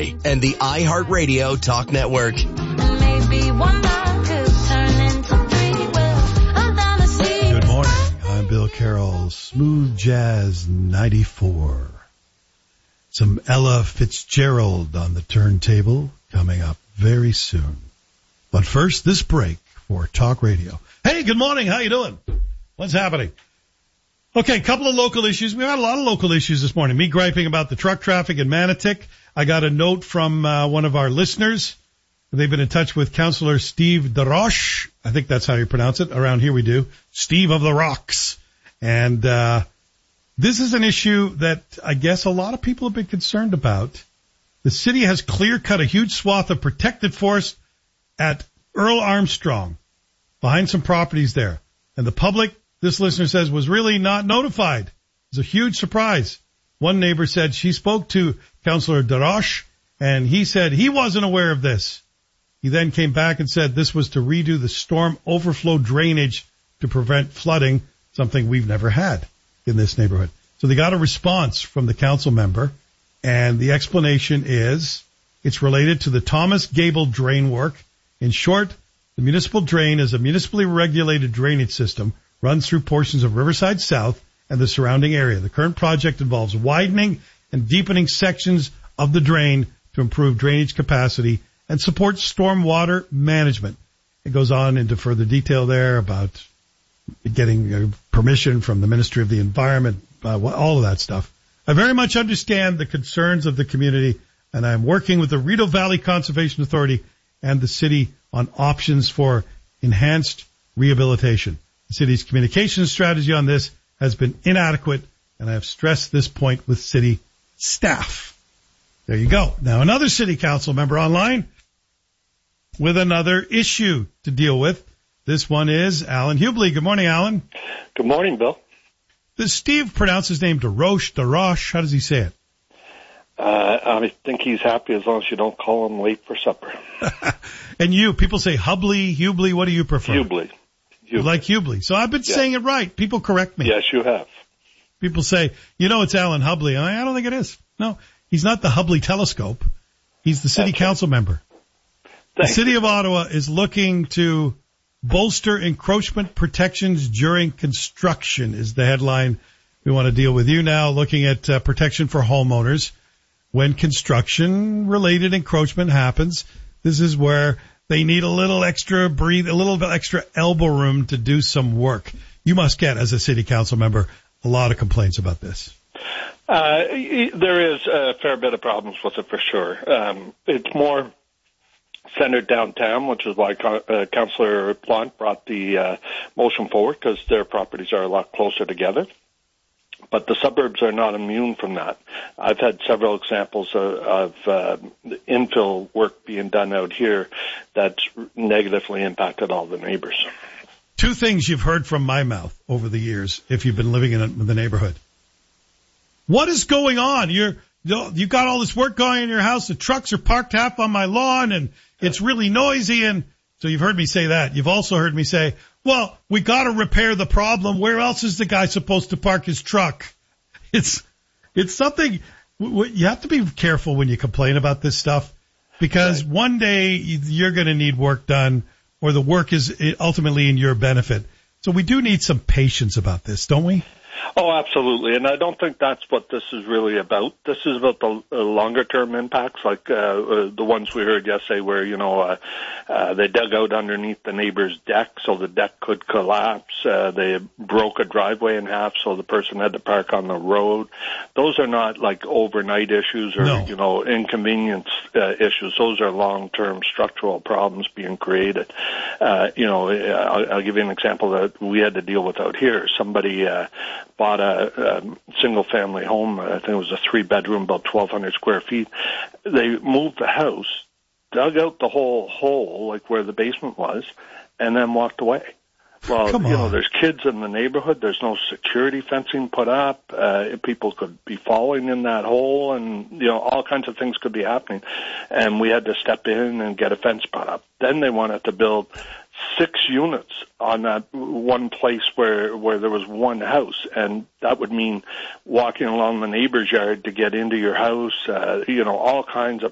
today and the iHeartRadio Talk Network. Maybe one more could turn into three. Well, down the sea. Good morning. I'm Bill Carroll. Smooth Jazz 94. Some Ella Fitzgerald on the turntable coming up very soon. But first, this break for Talk Radio. Hey, good morning. How you doing? What's happening? Okay, a couple of local issues. We've had a lot of local issues this morning. Me griping about the truck traffic in Manotick. I got a note from one of our listeners. They've been in touch with Councillor Steve DeRoche. I think that's how you pronounce it. Around here we do. Steve of the Rocks. And this is an issue that I guess a lot of people have been concerned about. The city has clear-cut a huge swath of protected forest at Earl Armstrong, behind some properties there. And the public, this listener says, was really not notified. It was a huge surprise. One neighbor said she spoke to Councillor DeRoche, and he said he wasn't aware of this. He then came back and said this was to redo the storm overflow drainage to prevent flooding, something we've never had in this neighborhood. So they got a response from the council member, and the explanation is it's related to the Thomas Gable drain work. In short, the municipal drain is a municipally regulated drainage system, runs through portions of Riverside South and the surrounding area. The current project involves widening and deepening sections of the drain to improve drainage capacity and support stormwater management. It goes on into further detail there about getting permission from the Ministry of the Environment, all of that stuff. I very much understand the concerns of the community, and I'm working with the Rideau Valley Conservation Authority and the city on options for enhanced rehabilitation. The city's communications strategy on this has been inadequate, and I have stressed this point with city staff. There you go. Now, another city council member online with another issue to deal with. This one is Alan Hubley. Good morning, Alan. Good morning, Bill. Does Steve pronounce his name DeRoche? How does he say it? I think he's happy as long as you don't call him late for supper. And you, people say Hubley. What do you prefer? Hubley. You like Hubley. So I've been saying it right. People correct me. Yes, you have. People say, it's Alan Hubley. I don't think it is. No, he's not the Hubley telescope. He's the city council member. The city of Ottawa is looking to bolster encroachment protections during construction is the headline. We want to deal with you now, looking at protection for homeowners. When construction-related encroachment happens, this is where they need a little bit extra elbow room to do some work. You must get, as a city council member, a lot of complaints about this. There is a fair bit of problems with it for sure. It's more centered downtown, which is why Councillor Plante brought the motion forward, because their properties are a lot closer together. But the suburbs are not immune from that. I've had several examples of infill work being done out here that's negatively impacted all the neighbors. Two things you've heard from my mouth over the years, if you've been living in the neighborhood. What is going on? You've got all this work going in your house. The trucks are parked half on my lawn, and it's really noisy. And so you've heard me say that. You've also heard me say, well, we got to repair the problem. Where else is the guy supposed to park his truck? It's something you have to be careful when you complain about this stuff, because one day you're going to need work done, or the work is ultimately in your benefit. So we do need some patience about this, don't we? Oh, absolutely. And I don't think that's what this is really about. This is about the longer-term impacts, like the ones we heard yesterday where, they dug out underneath the neighbor's deck so the deck could collapse. They broke a driveway in half so the person had to park on the road. Those are not like overnight issues or, inconvenience issues. Those are long-term structural problems being created. I'll give you an example that we had to deal with out here. Somebody bought a single-family home. I think it was a 3-bedroom, about 1,200 square feet. They moved the house, dug out the whole hole, like where the basement was, and then walked away. Well, there's kids in the neighborhood. There's no security fencing put up. People could be falling in that hole, and, all kinds of things could be happening. And we had to step in and get a fence put up. Then they wanted to build 6 units on that one place where there was one house, and that would mean walking along the neighbor's yard to get into your house, all kinds of